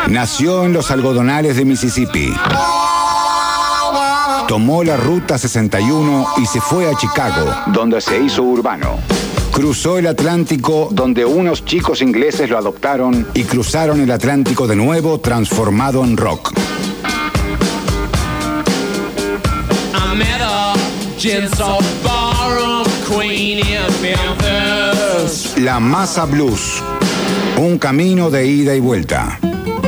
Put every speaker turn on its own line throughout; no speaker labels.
Nació en los algodonales de Mississippi. Tomó la Ruta 61 y se fue a Chicago, donde se hizo urbano. Cruzó el Atlántico, donde unos chicos ingleses lo adoptaron, y cruzaron el Atlántico de nuevo, transformado en rock. La Masa Blues, un camino de ida y vuelta.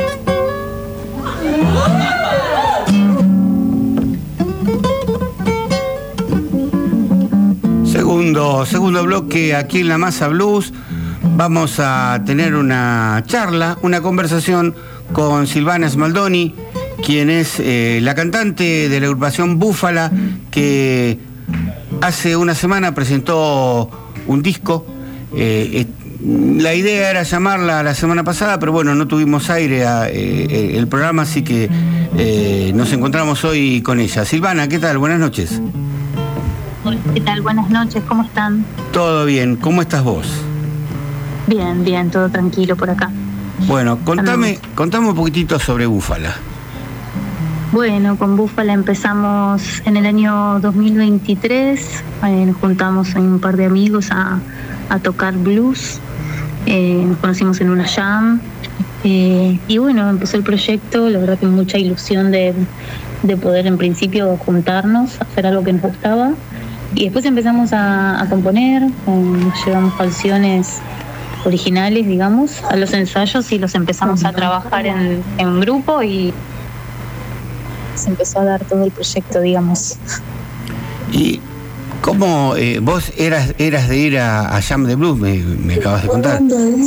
Segundo bloque aquí en La Masa Blues. Vamos a tener una charla, una conversación con Silvana Smaldoni, quien es la cantante de la agrupación Búfala, que hace una semana presentó un disco. La idea era llamarla la semana pasada, pero bueno, no tuvimos aire el programa, así que nos encontramos hoy con ella. Silvana, ¿qué tal? Buenas noches.
Hola, ¿qué tal? Buenas noches, ¿cómo están?
Todo bien, ¿cómo estás vos?
Bien, todo tranquilo por acá.
Bueno, contame un poquitito sobre Búfala.
Bueno, con Búfala empezamos en el año 2023, nos juntamos en un par de amigos a tocar blues, nos conocimos en una jam, y bueno, empezó el proyecto, la verdad que mucha ilusión de poder en principio juntarnos, hacer algo que nos gustaba, y después empezamos a componer, llevamos canciones originales, digamos, a los ensayos y los empezamos a trabajar en grupo y se empezó a dar todo el proyecto, digamos.
¿Y cómo vos eras de ir a Jam de Blues? Me acabas de contar.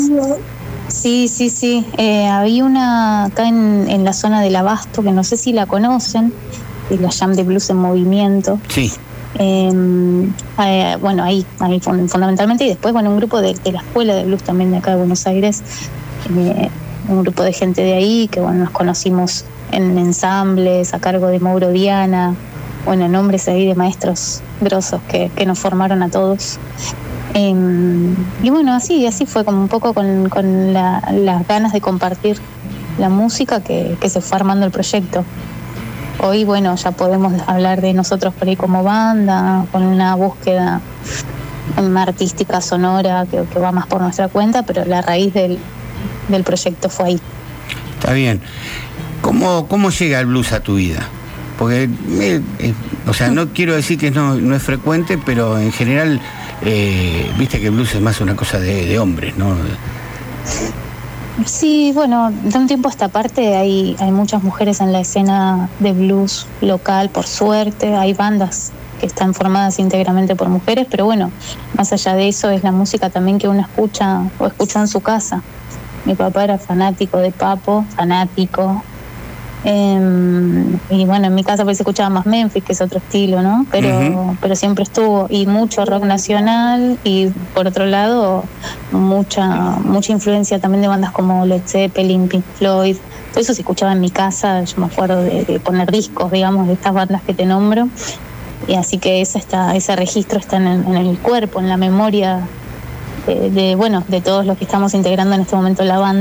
Sí. Había una acá en la zona del Abasto, que no sé si la conocen, es la Jam de Blues en movimiento.
Sí.
Bueno, ahí fundamentalmente, y después, bueno, un grupo de la escuela de blues también de acá de Buenos Aires, un grupo de gente de ahí que, bueno, nos conocimos en ensambles a cargo de Mauro Diana, bueno, nombres ahí de maestros grosos que nos formaron a todos. Y bueno, así fue como un poco con las ganas de compartir la música que se fue armando el proyecto. Hoy, bueno, ya podemos hablar de nosotros por ahí como banda, con una búsqueda artística, sonora, que va más por nuestra cuenta, pero la raíz del proyecto fue ahí.
Está bien. ¿Cómo llega el blues a tu vida? Porque, o sea, no quiero decir que no es frecuente, pero en general, viste que el blues es más una cosa de hombres, ¿no?
Sí, bueno, de un tiempo a esta parte hay muchas mujeres en la escena de blues local, por suerte. Hay bandas que están formadas íntegramente por mujeres, pero bueno, más allá de eso es la música también que uno escucha o escuchó en su casa. Mi papá era fanático de Papo, y bueno, en mi casa pues se escuchaba más Memphis, que es otro estilo, ¿no? Pero siempre estuvo, y mucho rock nacional, y por otro lado mucha influencia también de bandas como Led Zeppelin, Pink Floyd. Todo eso se escuchaba en mi casa. Yo me acuerdo de poner discos, digamos, de estas bandas que te nombro, y así que ese registro está en el cuerpo, en la memoria de todos los que estamos integrando en este momento la banda.